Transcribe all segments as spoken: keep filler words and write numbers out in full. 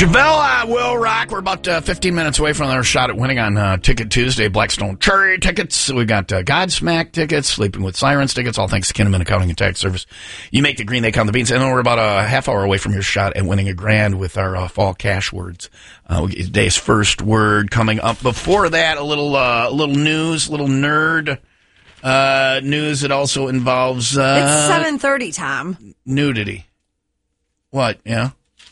Chevelle uh, will rock. We're about uh, fifteen minutes away from our shot at winning on uh, Ticket Tuesday. Blackstone Cherry tickets. We got uh, Godsmack tickets, Sleeping with Sirens tickets, all thanks to Kinnaman Accounting and Tax Service. You make the green, they count the beans. And then we're about a half hour away from your shot at winning a grand with our uh, fall cash words. Uh, today's first word coming up. Before that, a little uh, little news, little nerd uh, news. It also involves uh, it's seven thirty, Tom. Nudity. What? Yeah.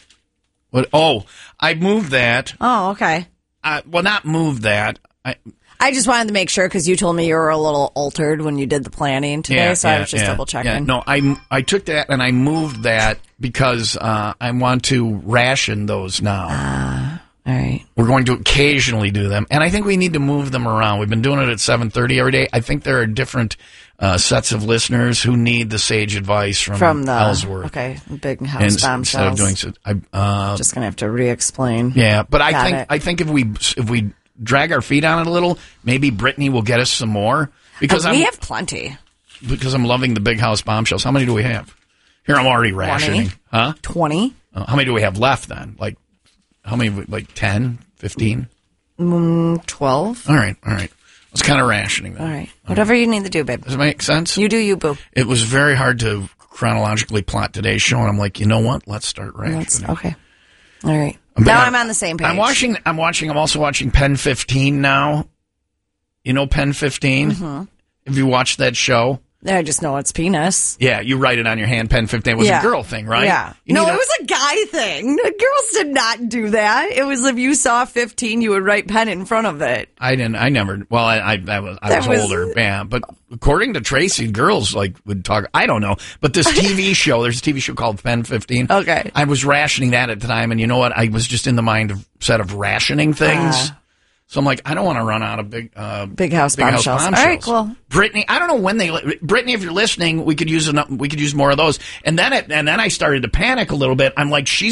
What? Oh, I moved that. Oh, okay. Uh, well, not moved that. I I just wanted to make sure because you told me you were a little altered when you did the planning today, yeah, so yeah, I was just yeah, double checking. Yeah. No, I I took that and I moved that because uh, I want to ration those now. Ah, uh, all right. We're going to occasionally do them, and I think we need to move them around. We've been doing it at seven thirty every day. I think there are different uh, sets of listeners who need the sage advice from, from the Ellsworth. Okay, big house and instead of doing so, I uh, just gonna have to re-explain. Yeah, but I Got think it. I think if we if we drag our feet on it a little, maybe Brittany will get us some more because Uh, I'm, we have plenty. because I'm loving the big house bombshells. How many do we have? Here I'm already rationing. twenty. Huh? Twenty. Uh, how many do we have left then? Like how many? Like ten, fifteen? Mm, Twelve. All right, all right. I was kind of rationing that. All right. Whatever you need to do, babe. Does it make sense? You do you, boo. It was very hard to chronologically plot today's show, and I'm like, you know what? Let's start rationing. That's, okay. All right. But now I'm, I'm on the same page. I'm watching. I'm watching. I'm also watching Pen fifteen now. You know Pen fifteen? Mm-hmm. Have you watched that show? I just know it's penis. Yeah, you write it on your hand. Pen fifteen. It was Yeah. a girl thing, right? Yeah. You No, need it a- was a guy thing. Girls did not do that. It was if you saw fifteen, you would write pen in front of it. I didn't. I never. Well, I I, I was I That was, was- older. Yeah, but according to Tracy, girls like would talk. I don't know, but this T V show. There's a T V show called Pen fifteen. Okay. I was rationing that at the time, and you know what? I was just in the mind of set of rationing things. Uh. So I'm like, I don't want to run out of big, uh, Big house bombshells. All right, cool. Brittany, I don't know when they. Brittany, if you're listening, we could use enough, we could use more of those. And then it, and then I started to panic a little bit. I'm like, she's